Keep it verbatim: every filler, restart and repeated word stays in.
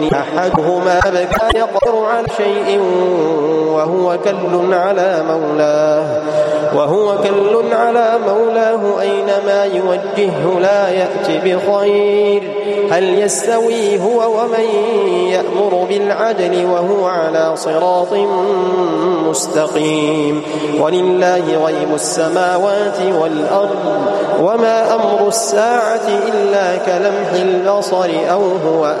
أحدهما بكى يقدر على شيء وهو كل على مولاه وهو كل على مولاه أينما يوجهه لا يأتي بخير هل يستوي هو ومن يأمر بالعدل وهو على صراط مستقيم ولله غيب السماوات والأرض وما أمر الساعة إلا كلمح البصر أو هو